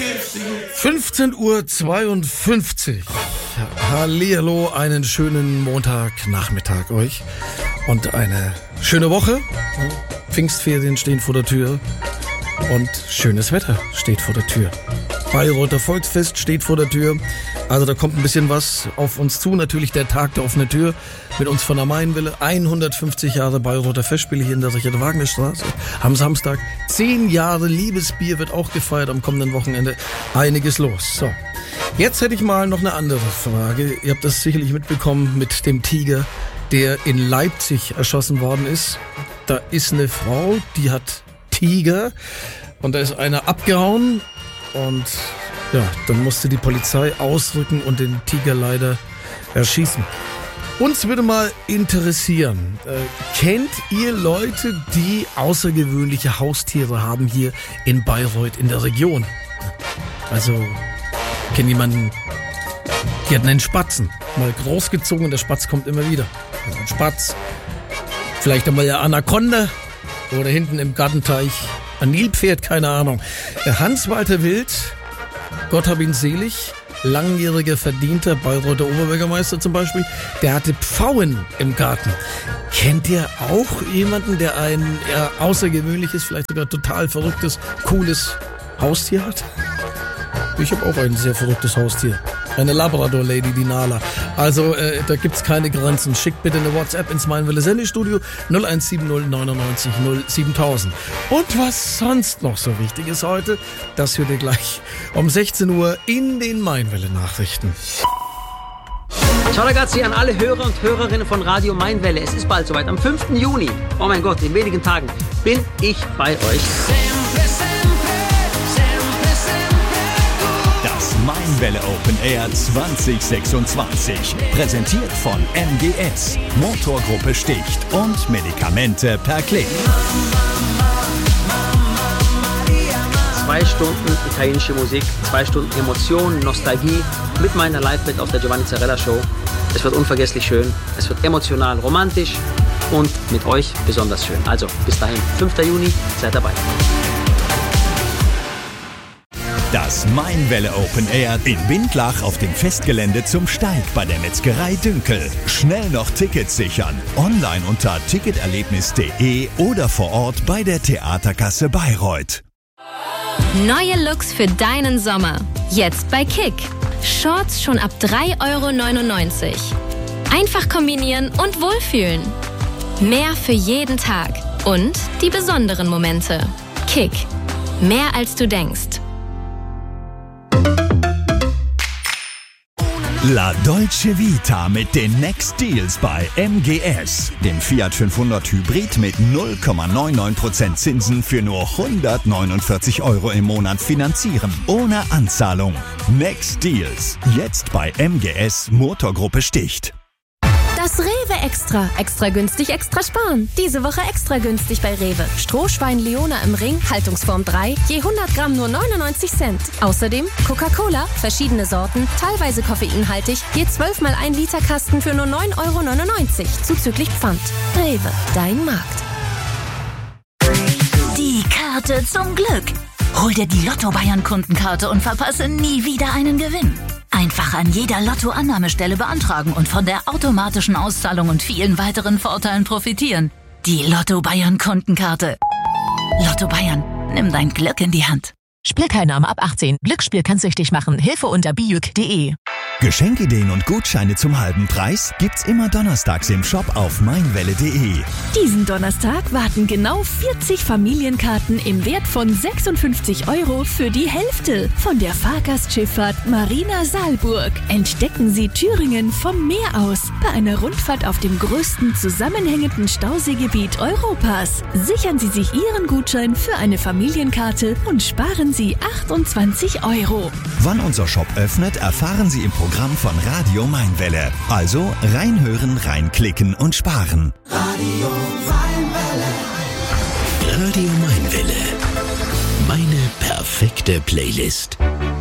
15:52 Uhr. Hallihallo, einen schönen Montagnachmittag euch und eine schöne Woche. Pfingstferien stehen vor der Tür und schönes Wetter steht vor der Tür. Bayreuther Volksfest steht vor der Tür. Also da kommt ein bisschen was auf uns zu. Natürlich der Tag der offenen Tür mit uns von der Mainwelle. 150 Jahre Bayreuther Festspiele hier in der Richard-Wagner-Straße am Samstag. 10 Jahre Liebesbier wird auch gefeiert am kommenden Wochenende. Einiges los. So, jetzt hätte ich mal noch eine andere Frage. Ihr habt das sicherlich mitbekommen mit dem Tiger, der in Leipzig erschossen worden ist. Da ist eine Frau, die hat Tiger und da ist einer abgehauen. Und ja, dann musste die Polizei ausrücken und den Tiger leider erschießen. Uns würde mal interessieren, kennt ihr Leute, die außergewöhnliche Haustiere haben hier in Bayreuth in der Region? Also, kennt jemanden, die hatten einen Spatzen, mal großgezogen und der Spatz kommt immer wieder. Also ein Spatz, vielleicht einmal eine Anaconda oder hinten im Gartenteich ein Nilpferd, keine Ahnung. Hans-Walter Wild, Gott hab ihn selig, langjähriger verdienter Bayreuther Oberbürgermeister zum Beispiel, der hatte Pfauen im Garten. Kennt ihr auch jemanden, der ein außergewöhnliches, vielleicht sogar total verrücktes, cooles Haustier hat? Ich habe auch ein sehr verrücktes Haustier. Eine Labrador-Lady, die Nala. Also, da gibt's keine Grenzen. Schickt bitte eine WhatsApp ins Mainwelle Sendestudio 0170 99 07000. Und was sonst noch so wichtig ist heute, das hört ihr gleich um 16 Uhr in den Mainwelle Nachrichten. Ciao ragazzi an alle Hörer und Hörerinnen von Radio Mainwelle. Es ist bald soweit. Am 5. Juni, oh mein Gott, in wenigen Tagen, bin ich bei euch. Das Mainwelle Open Air 2026. Präsentiert von MGS, Motorgruppe Sticht und Medikamente per Klick. 2 Stunden italienische Musik, 2 Stunden Emotionen, Nostalgie mit meiner Live-Band auf der Giovanni Zarella Show. Es wird unvergesslich schön, es wird emotional, romantisch und mit euch besonders schön. Also bis dahin, 5. Juni, seid dabei. Das Mainwelle Open Air in Windlach auf dem Festgelände zum Steig bei der Metzgerei Dünkel. Schnell noch Tickets sichern. Online unter ticketerlebnis.de oder vor Ort bei der Theaterkasse Bayreuth. Neue Looks für deinen Sommer. Jetzt bei Kick. Shorts schon ab 3,99 €. Einfach kombinieren und wohlfühlen. Mehr für jeden Tag. Und die besonderen Momente. Kick. Mehr als du denkst. La Dolce Vita mit den Next Deals bei MGS. Den Fiat 500 Hybrid mit 0,99% Zinsen für nur 149 € im Monat finanzieren. Ohne Anzahlung. Next Deals. Jetzt bei MGS Motorgruppe Sticht. Das Rewe Extra. Extra günstig, extra sparen. Diese Woche extra günstig bei Rewe. Strohschwein Leona im Ring, Haltungsform 3, je 100 Gramm nur 99 Cent. Außerdem Coca-Cola, verschiedene Sorten, teilweise koffeinhaltig, je 12 mal 1 Liter Kasten für nur 9,99 €, zuzüglich Pfand. Rewe, dein Markt. Die Karte zum Glück. Hol dir die Lotto-Bayern-Kundenkarte und verpasse nie wieder einen Gewinn. Einfach an jeder Lotto-Annahmestelle beantragen und von der automatischen Auszahlung und vielen weiteren Vorteilen profitieren. Die Lotto-Bayern-Kundenkarte. Lotto Bayern, nimm dein Glück in die Hand. Spielteilnahme ab 18. Glücksspiel kann süchtig machen. Hilfe unter bijuk.de. Geschenkideen und Gutscheine zum halben Preis gibt's immer donnerstags im Shop auf mainwelle.de. Diesen Donnerstag warten genau 40 Familienkarten im Wert von 56 € für die Hälfte von der Fahrgastschifffahrt Marina Saalburg. Entdecken Sie Thüringen vom Meer aus bei einer Rundfahrt auf dem größten zusammenhängenden Stauseegebiet Europas. Sichern Sie sich Ihren Gutschein für eine Familienkarte und sparen Sie 28 €. Wann unser Shop öffnet, erfahren Sie im Programm von Radio Mainwelle. Also reinhören, reinklicken und sparen. Radio Mainwelle. Radio Mainwelle. Meine perfekte Playlist.